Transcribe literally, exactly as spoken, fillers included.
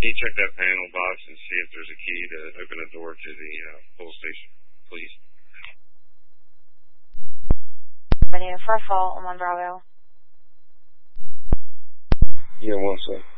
Can you check that panel box and see if there's a key to open a door to the uh, police station, please? Ready for a fall on one Bravo. Yeah, one sec.